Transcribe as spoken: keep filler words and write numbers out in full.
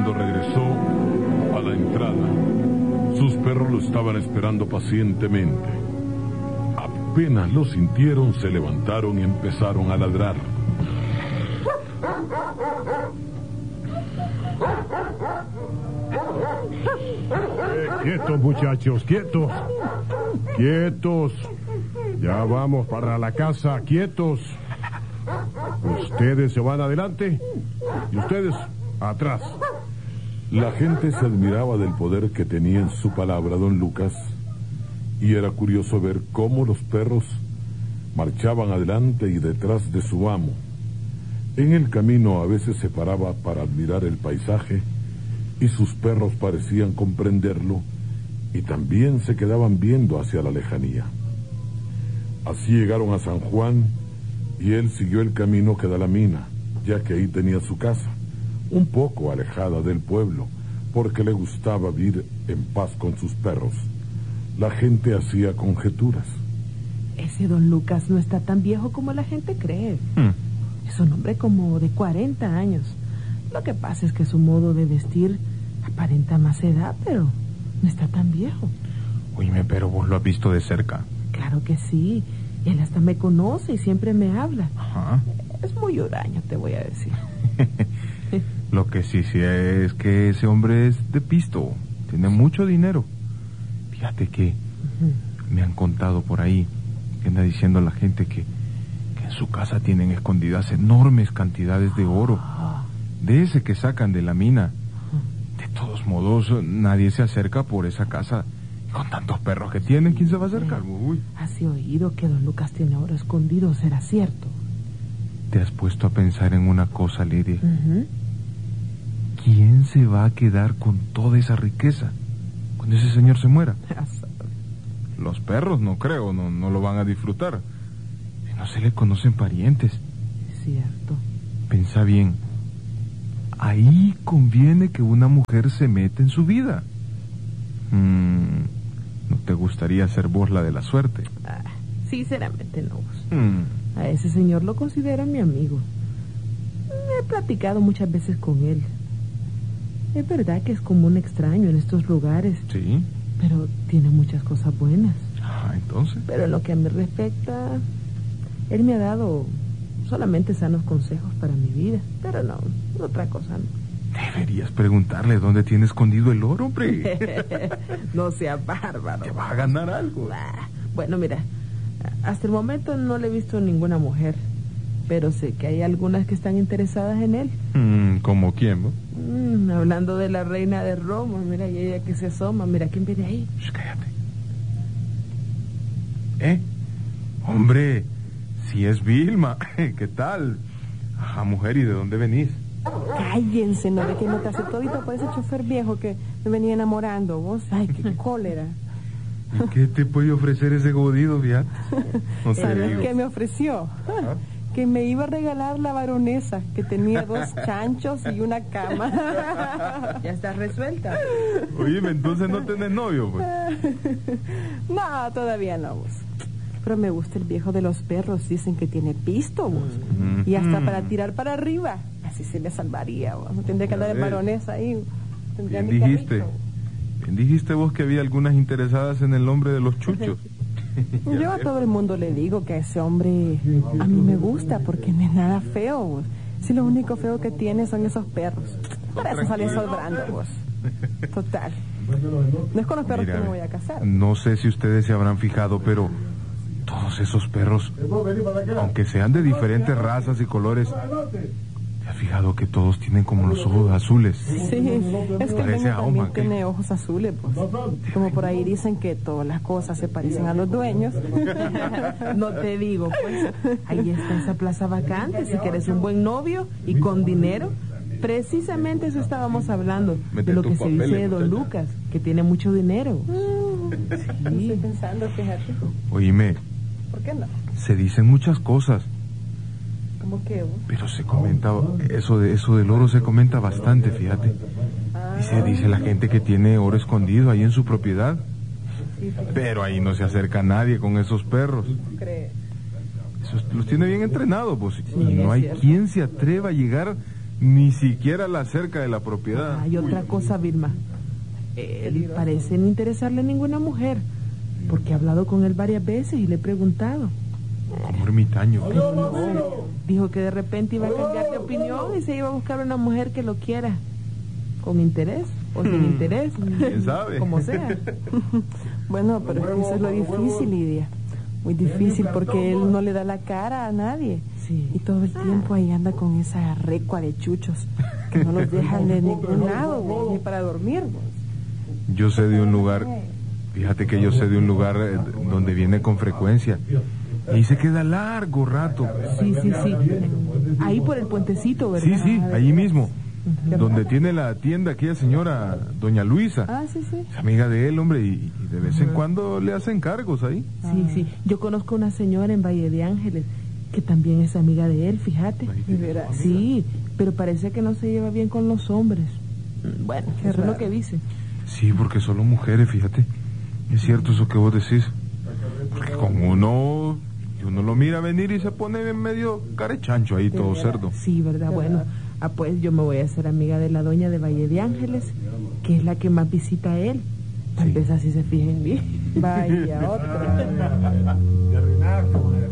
cuando regresó a la entrada, sus perros lo estaban esperando pacientemente. Apenas lo sintieron, se levantaron y empezaron a ladrar. Eh, quietos, muchachos, quietos. Quietos. Ya vamos para la casa, quietos. Ustedes se van adelante y ustedes atrás. La gente se admiraba del poder que tenía en su palabra don Lucas, y era curioso ver cómo los perros marchaban adelante y detrás de su amo. En el camino a veces se paraba para admirar el paisaje, y sus perros parecían comprenderlo y también se quedaban viendo hacia la lejanía. Así llegaron a San Juan y él siguió el camino que da a la mina, ya que ahí tenía su casa, un poco alejada del pueblo, porque le gustaba vivir en paz con sus perros. La gente hacía conjeturas. Ese don Lucas no está tan viejo como la gente cree. Hmm. Es un hombre como de cuarenta años. Lo que pasa es que su modo de vestir aparenta más edad, pero no está tan viejo. Oíme, pero vos lo has visto de cerca. Claro que sí. Él hasta me conoce y siempre me habla. Ajá. Es muy huraño, te voy a decir. Lo que sí sí es que ese hombre es de pisto. Tiene mucho dinero. Fíjate que uh-huh. me han contado por ahí que anda diciendo la gente que, que en su casa tienen escondidas enormes cantidades de oro. De ese que sacan de la mina. De todos modos, nadie se acerca por esa casa. Con tantos perros que tienen, ¿quién se va a acercar? Uy. ¿Has oído que don Lucas tiene oro escondido? ¿Será cierto? ¿Te has puesto a pensar en una cosa, Lidia? Uh-huh. ¿Quién se va a quedar con toda esa riqueza cuando ese señor se muera? Los perros, no creo, no, no lo van a disfrutar. No se le conocen parientes. Es cierto. Pensa bien. Ahí conviene que una mujer se meta en su vida. Mm, ¿no te gustaría ser vos la de la suerte? Ah, sinceramente no. Mm. A ese señor lo considero mi amigo. He platicado muchas veces con él. Es verdad que es como un extraño en estos lugares. Sí. Pero tiene muchas cosas buenas. Ah, entonces. Pero en lo que a mí respecta, él me ha dado solamente sanos consejos para mi vida. Pero no, otra cosa no. Deberías preguntarle dónde tiene escondido el oro, hombre. No sea bárbaro. Te va a ganar algo. Ah, bueno, mira, hasta el momento no le he visto ninguna mujer, pero sé que hay algunas que están interesadas en él. Mm, ¿Como quién, no? Mm, hablando de la reina de Roma, mira, y ella que se asoma, mira quién viene ahí. Shh, cállate. ¿Eh? Hombre, si es Vilma, ¿qué tal? Ah, mujer, ¿y de dónde venís? Cállense, no ve que no te hace todito por ese chofer viejo que me venía enamorando, vos. Ay, qué cólera. ¿Y qué te puede ofrecer ese jodido, fíjate? No te ¿Sabes digo. qué me ofreció? ¿Ah? Que me iba a regalar la baronesa, que tenía dos chanchos y una cama. Ya estás resuelta. Oye, entonces no tenés novio, pues. No, todavía no, vos. Pero me gusta el viejo de los perros, dicen que tiene pisto, vos. Mm-hmm. Y hasta para tirar para arriba. Así se me salvaría, vos. No tendría que andar de baronesa ahí. Tendría Bien mi dijiste. carrito. Bien dijiste vos que había algunas interesadas en el hombre de los chuchos. Yo a todo el mundo le digo que ese hombre a mí me gusta porque no es nada feo, vos. Si lo único feo que tiene son esos perros. Para eso sale sobrando, vos. Total. No es con los perros Mira, que me voy a casar. No sé si ustedes se habrán fijado, pero todos esos perros, aunque sean de diferentes razas y colores, ¿te has fijado que todos tienen como los ojos azules? Sí, es que el Parece niño también Auma, tiene ojos azules, pues. Como por ahí dicen que todas las cosas se parecen a los dueños. No te digo, pues. Ahí está esa plaza vacante, si quieres un buen novio y con dinero. Precisamente eso estábamos hablando, Mete de lo que se papeles, dice de don muchacha. Lucas, que tiene mucho dinero. Sí. Estoy pensando, fíjate. Oíme, ¿Por qué no? se dicen muchas cosas, ¿Cómo que vos? pero se comenta, eso de eso del oro se comenta bastante, fíjate. Y se dice la gente que tiene oro escondido ahí en su propiedad. Sí, Pero ahí no se acerca nadie con esos perros. ¿crees? Esos los tiene bien entrenados, pues. Sí, Y no es hay cierto. quien se atreva a llegar Ni siquiera la cerca de la propiedad. Hay otra cosa, Vilma. Él parece no interesarle a ninguna mujer, porque he hablado con él varias veces y le he preguntado. Como ermitaño. Pero no sé, dijo que de repente iba a cambiar de opinión y se iba a buscar una mujer que lo quiera. Con interés o sin interés. ¿Quién sabe? Como sea. Bueno, pero es que eso es lo difícil, Lidia. Muy difícil porque él no le da la cara a nadie. Sí. Y todo el tiempo ahí anda con esa recua de chuchos que no los dejan de ningún lado, güey, ni para dormir. Güey. Yo sé de un lugar, fíjate que yo sé de un lugar eh, donde viene con frecuencia. Y se queda largo rato. Sí, sí, sí. Ahí por el puentecito, ¿verdad? Sí, sí, allí mismo. Donde tiene la tienda aquella señora, doña Luisa. Ah, sí, sí. Es amiga de él, hombre, y, y de vez en cuando le hacen cargos ahí. Sí, sí. Yo conozco una señora en Valle de Ángeles que también es amiga de él, fíjate. ¿De veras? Sí, pero parece que no se lleva bien con los hombres. Bueno, Qué eso es raro. lo que dice. Sí, porque solo mujeres, fíjate. Es cierto eso que vos decís. Porque con uno, uno lo mira venir y se pone medio carechancho ahí, todo cerdo. Sí, ¿verdad? Bueno, ah, pues yo me voy a hacer amiga de la doña de Valle de Ángeles, que es la que más visita a él. Tal Sí. vez así se fijen bien. Vaya, otra.